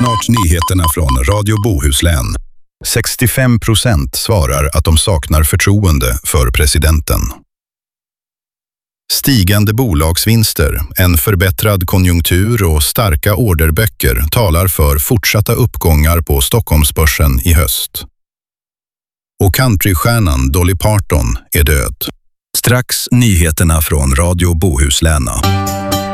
Snart nyheterna från Radio Bohuslän. 65% svarar att de saknar förtroende för presidenten. Stigande bolagsvinster, en förbättrad konjunktur och starka orderböcker talar för fortsatta uppgångar på Stockholmsbörsen i höst. Och countrystjärnan Dolly Parton är död. Strax nyheterna från Radio Bohuslän.